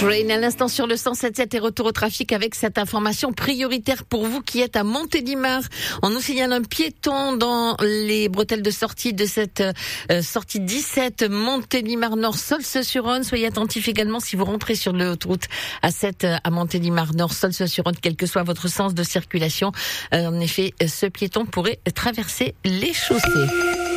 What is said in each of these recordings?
Train à l'instant sur le 107.7 et retour au trafic avec cette information prioritaire pour vous qui êtes à Montélimar. On nous signale un piéton dans les bretelles de sortie de cette sortie 17 Montélimar Nord Saulce-sur-Rhône. Soyez attentifs également si vous rentrez sur l'autoroute A7 à Montélimar Nord Saulce-sur-Rhône, quel que soit votre sens de circulation. En effet, ce piéton pourrait traverser les chaussées.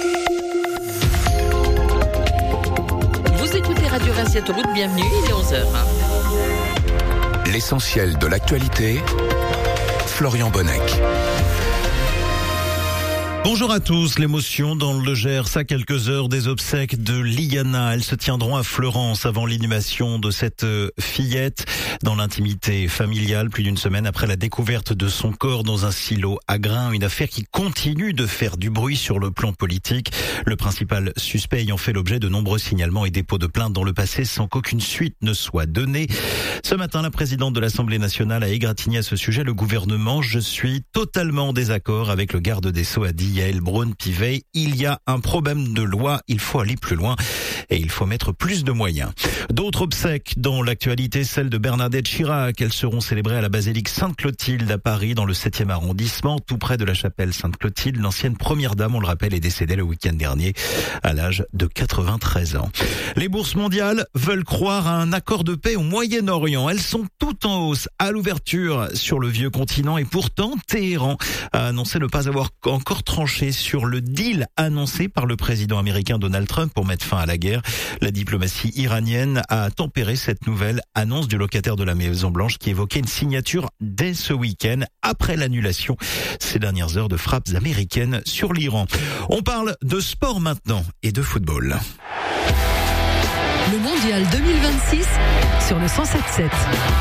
Vous écoutez Radio Vinci Autoroute, bienvenue, il est 11h. L'essentiel de l'actualité, Florian Bonnec. Bonjour à tous, l'émotion dans le Gers à quelques heures des obsèques de Liana. Elles se tiendront à Fleurance avant l'inhumation de cette fillette dans l'intimité familiale, plus d'une semaine après la découverte de son corps dans un silo à grains. Une affaire qui continue de faire du bruit sur le plan politique. Le principal suspect ayant fait l'objet de nombreux signalements et dépôts de plaintes dans le passé sans qu'aucune suite ne soit donnée. Ce matin, la présidente de l'Assemblée nationale a égratigné à ce sujet le gouvernement. Je suis totalement en désaccord avec le garde des Sceaux, a dit Yael Braun-Pivet. Il y a un problème de loi, il faut aller plus loin et il faut mettre plus de moyens. D'autres obsèques dans l'actualité, celle de Bernadette Chirac. Elles seront célébrées à la basilique Sainte-Clotilde à Paris, dans le 7e arrondissement, tout près de la chapelle Sainte-Clotilde. L'ancienne première dame, on le rappelle, est décédée le week-end dernier à l'âge de 93 ans. Les bourses mondiales veulent croire à un accord de paix au Moyen-Orient. Elles sont toutes en hausse à l'ouverture sur le vieux continent et pourtant Téhéran a annoncé ne pas avoir encore tranché sur le deal annoncé par le président américain Donald Trump pour mettre fin à la guerre. La diplomatie iranienne a tempéré cette nouvelle annonce du locataire de la Maison-Blanche qui évoquait une signature dès ce week-end après l'annulation ces dernières heures de frappes américaines sur l'Iran. On parle de sport maintenant et de football. Le Mondial 2026 sur le 107.7.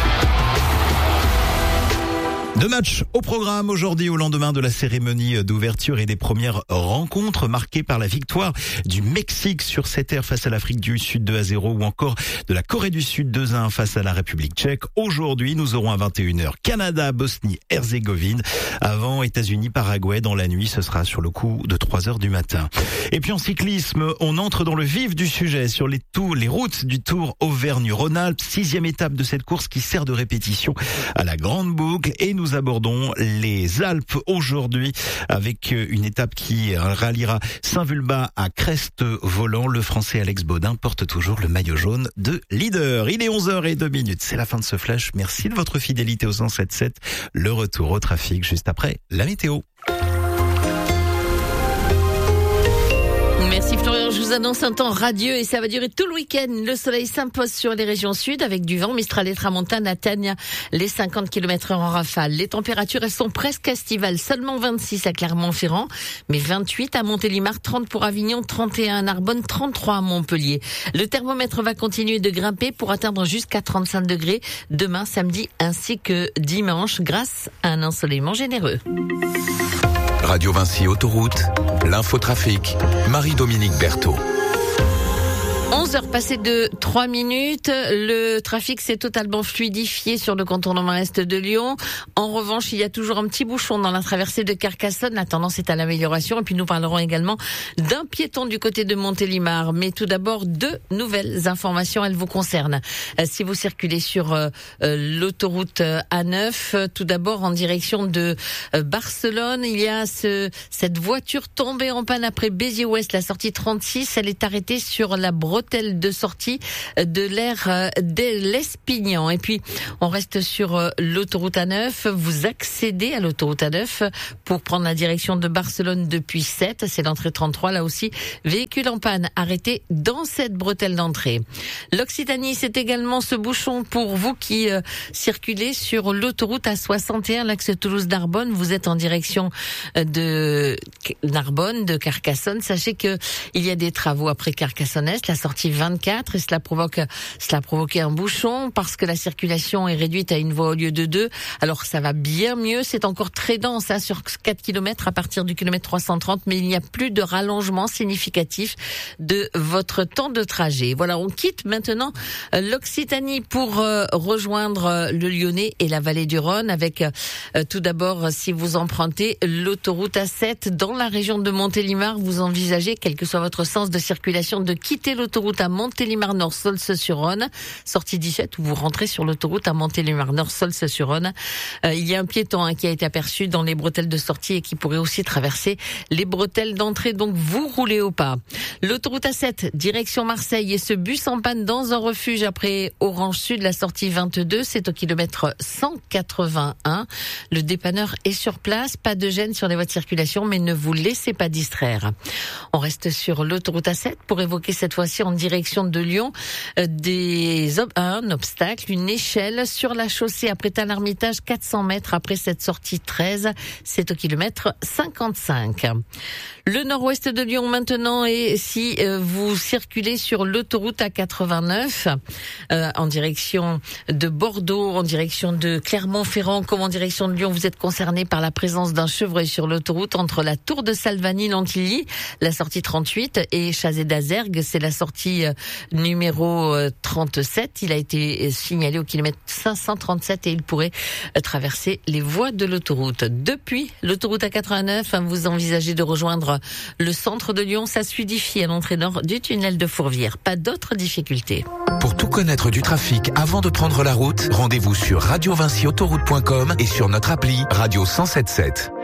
2 matchs au programme aujourd'hui au lendemain de la cérémonie d'ouverture et des premières rencontres marquées par la victoire du Mexique sur cette terre face à l'Afrique du Sud 2-0 ou encore de la Corée du Sud 2-1 face à la République tchèque. Aujourd'hui, nous aurons à 21h Canada, Bosnie-Herzégovine avant États-Unis-Paraguay dans la nuit. Ce sera sur le coup de 3h du matin. Et puis en cyclisme, on entre dans le vif du sujet sur les routes du Tour Auvergne-Rhône-Alpes. 6e étape de cette course qui sert de répétition à la Grande Boucle et nous abordons les Alpes aujourd'hui avec une étape qui ralliera Saint-Vulbas à Crest-Voland. Le Français Alex Baudin porte toujours le maillot jaune de leader. Il est 11h02. C'est la fin de ce flash. Merci de votre fidélité au 107.7. Le retour au trafic juste après la météo. Merci Florian, je vous annonce un temps radieux et ça va durer tout le week-end. Le soleil s'impose sur les régions sud avec du vent. Mistral et Tramontane atteignent les 50 km/h en rafale. Les températures, elles sont presque estivales. Seulement 26 à Clermont-Ferrand, mais 28 à Montélimar, 30 pour Avignon, 31 à Narbonne, 33 à Montpellier. Le thermomètre va continuer de grimper pour atteindre jusqu'à 35 degrés demain, samedi ainsi que dimanche grâce à un ensoleillement généreux. Radio Vinci Autoroute, l'infotrafic, Marie-Dominique Berthaud. 11h passées de 3 minutes. Le trafic s'est totalement fluidifié sur le contournement est de Lyon. En revanche, il y a toujours un petit bouchon dans la traversée de Carcassonne. La tendance est à l'amélioration. Et puis nous parlerons également d'un piéton du côté de Montélimar. Mais tout d'abord, 2 nouvelles informations. Elles vous concernent. Si vous circulez sur l'autoroute A9, tout d'abord en direction de Barcelone, il y a cette voiture tombée en panne après Béziers-Ouest, la sortie 36. Elle est arrêtée sur la bretelle de sortie de l'aire de l'Espignan. Et puis, on reste sur l'autoroute A9. Vous accédez à l'autoroute A9 pour prendre la direction de Barcelone depuis 7. C'est l'entrée 33. Là aussi, véhicule en panne arrêté dans cette bretelle d'entrée. L'Occitanie, c'est également ce bouchon pour vous qui circulez sur l'autoroute A61, l'axe Toulouse-Narbonne. Vous êtes en direction de Narbonne, de Carcassonne. Sachez que il y a des travaux après Carcassonne-Est, la sortie 24, et cela a provoqué un bouchon parce que la circulation est réduite à une voie au lieu de 2. Alors ça va bien mieux, c'est encore très dense sur 4 km à partir du kilomètre 330, mais il n'y a plus de rallongement significatif de votre temps de trajet. Voilà, on quitte maintenant l'Occitanie pour rejoindre le Lyonnais et la vallée du Rhône avec tout d'abord, si vous empruntez l'autoroute A7 dans la région de Montélimar, vous envisagez, quel que soit votre sens de circulation, de quitter l'autoroute l'autoroute à Montélimar-Nord, Saulce-sur-Rhône. Sortie 17 où vous rentrez sur l'autoroute à Montélimar-Nord, Saulce-sur-Rhône. Il y a un piéton qui a été aperçu dans les bretelles de sortie et qui pourrait aussi traverser les bretelles d'entrée. Donc vous roulez au pas. L'autoroute A7, direction Marseille, et ce bus en panne dans un refuge après Orange Sud, la sortie 22, c'est au kilomètre 181. Le dépanneur est sur place, pas de gêne sur les voies de circulation, mais ne vous laissez pas distraire. On reste sur l'autoroute A7 pour évoquer cette fois-ci en direction de Lyon un obstacle, une échelle sur la chaussée après Tain-l'Hermitage, 400 mètres après cette sortie 13, c'est au kilomètre 55. Le nord-ouest de Lyon maintenant, et si vous circulez sur l'autoroute A89 en direction de Bordeaux, en direction de Clermont-Ferrand, comme en direction de Lyon, vous êtes concerné par la présence d'un chevreuil sur l'autoroute entre la tour de Salvani-Lantilly, la sortie 38, et Chazé-d'Azergues, c'est la sortie numéro 37. Il a été signalé au kilomètre 537 et il pourrait traverser les voies de l'autoroute. Depuis l'autoroute A89, vous envisagez de rejoindre le centre de Lyon, ça se fluidifie à l'entrée nord du tunnel de Fourvière. Pas d'autres difficultés. Pour tout connaître du trafic avant de prendre la route, rendez-vous sur radiovinciautoroute.com et sur notre appli Radio 107.7.